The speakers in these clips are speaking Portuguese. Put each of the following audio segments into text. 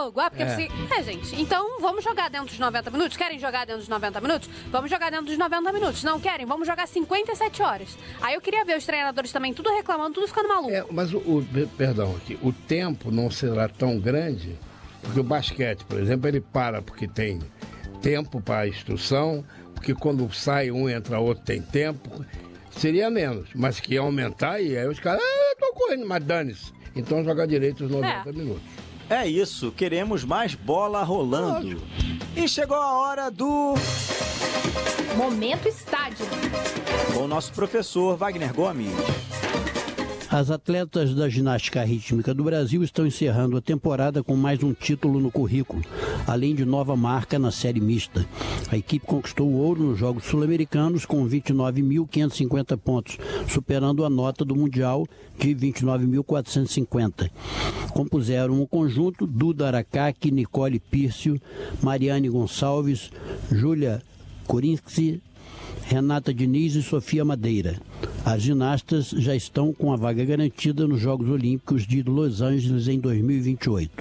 jogo. Porque gente, então vamos jogar dentro dos 90 minutos? Querem jogar dentro dos 90 minutos? Vamos jogar dentro dos 90 minutos. Não querem? Vamos jogar 57 horas. Aí eu queria ver os treinadores também tudo reclamando, tudo ficando maluco. Mas perdão aqui, o tempo não será tão grande, porque o basquete, por exemplo, ele para porque tem tempo para a instrução, porque quando sai um, entra outro, tem tempo. Seria menos, mas que ia aumentar e aí os caras, tô correndo, mas dane-se. Então jogar direito os 90 minutos. É isso, queremos mais bola rolando. E chegou a hora do... Momento Estádio. Com o nosso professor Wagner Gomes. As atletas da ginástica rítmica do Brasil estão encerrando a temporada com mais um título no currículo, além de nova marca na série mista. A equipe conquistou o ouro nos Jogos Sul-Americanos com 29.550 pontos, superando a nota do Mundial de 29.450. Compuseram o conjunto Duda Aracaki, Nicole Pírcio, Mariane Gonçalves, Júlia Korinski, Renata Diniz e Sofia Madeira. As ginastas já estão com a vaga garantida nos Jogos Olímpicos de Los Angeles em 2028.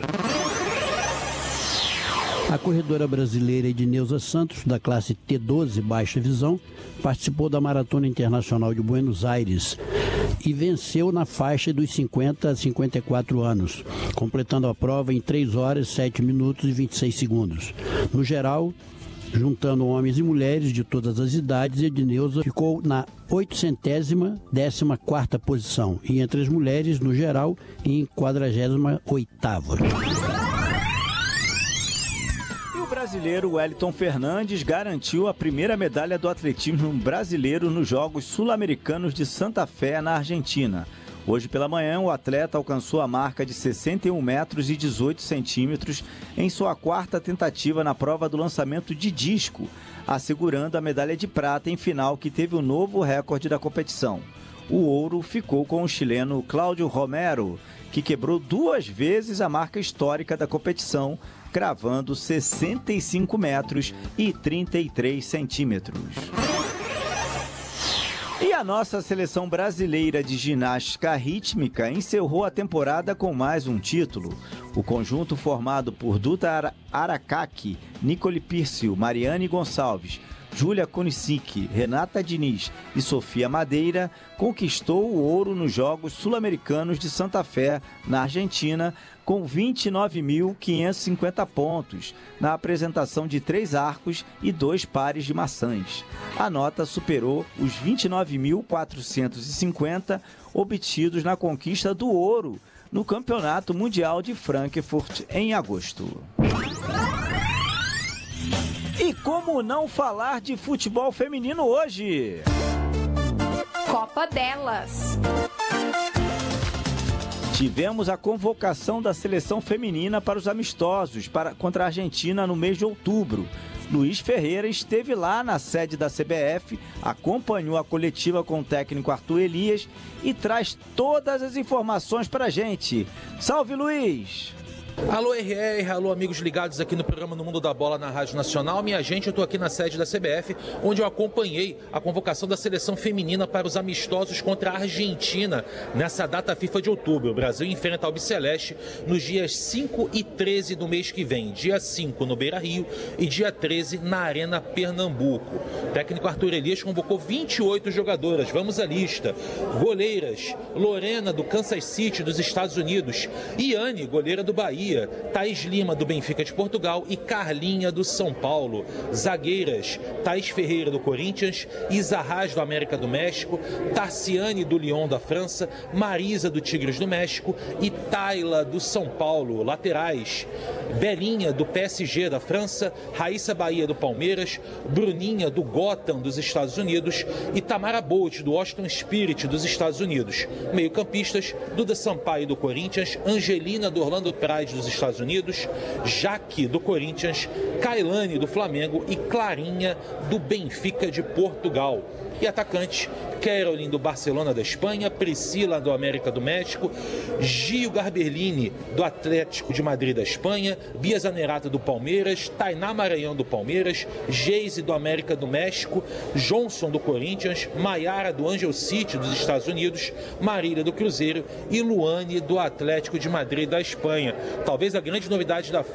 A corredora brasileira Edneuza Santos, da classe T12 Baixa Visão, participou da Maratona Internacional de Buenos Aires e venceu na faixa dos 50 a 54 anos, completando a prova em 3 horas, 7 minutos e 26 segundos. No geral, juntando homens e mulheres de todas as idades, Edneuza ficou na 814ª posição e entre as mulheres, no geral, em 48ª. E o brasileiro Wellington Fernandes garantiu a primeira medalha do atletismo brasileiro nos Jogos Sul-Americanos de Santa Fé, na Argentina. Hoje pela manhã, o atleta alcançou a marca de 61 metros e 18 centímetros em sua quarta tentativa na prova do lançamento de disco, assegurando a medalha de prata em final que teve o novo recorde da competição. O ouro ficou com o chileno Cláudio Romero, que quebrou 2 vezes a marca histórica da competição, cravando 65 metros e 33 centímetros. E a nossa seleção brasileira de ginástica rítmica encerrou a temporada com mais um título. O conjunto formado por Duda Aracaki, Nicole Pírcio, Mariane Gonçalves, Júlia Konisik, Renata Diniz e Sofia Madeira conquistou o ouro nos Jogos Sul-Americanos de Santa Fé, na Argentina, com 29.550 pontos, na apresentação de 3 arcos e 2 pares de maçãs. A nota superou os 29.450 obtidos na conquista do ouro no Campeonato Mundial de Frankfurt em agosto. E como não falar de futebol feminino hoje? Copa delas. Tivemos a convocação da seleção feminina para os amistosos contra a Argentina no mês de outubro. Luiz Ferreira esteve lá na sede da CBF, acompanhou a coletiva com o técnico Arthur Elias e traz todas as informações para a gente. Salve, Luiz! Alô RR, alô amigos ligados aqui no programa No Mundo da Bola na Rádio Nacional. Minha gente, eu estou aqui na sede da CBF, onde eu acompanhei a convocação da seleção feminina para os amistosos contra a Argentina nessa data FIFA de outubro. O Brasil enfrenta a Albiceleste nos dias 5 e 13 do mês que vem. Dia 5 no Beira-Rio e dia 13 na Arena Pernambuco. O técnico Arthur Elias convocou 28 jogadoras. Vamos à lista. Goleiras: Lorena, do Kansas City, dos Estados Unidos; Iane, goleira do Bahia; Thaís Lima, do Benfica de Portugal, e Carlinha, do São Paulo. Zagueiras: Thaís Ferreira, do Corinthians; Isa Haas, do América do México; Tarciane, do Lyon, da França; Marisa, do Tigres do México, e Tayla, do São Paulo. Laterais: Belinha, do PSG da França; Raíssa Bahia, do Palmeiras; Bruninha, do Gotham, dos Estados Unidos, e Tamara Bolt, do Austin Spirit, dos Estados Unidos. Meio-campistas: Duda Sampaio, do Corinthians; Angelina, do Orlando Pride, dos Estados Unidos; Jaque, do Corinthians; Kailane, do Flamengo, e Clarinha, do Benfica de Portugal. E atacantes: Caroline, do Barcelona da Espanha; Priscila, do América do México; Gio Garberlini, do Atlético de Madrid da Espanha; Bia Zanerato, do Palmeiras; Tainá Maranhão, do Palmeiras; Geise, do América do México; Johnson, do Corinthians; Maiara, do Angel City, dos Estados Unidos; Marília, do Cruzeiro, e Luane, do Atlético de Madrid da Espanha. Talvez a grande novidade da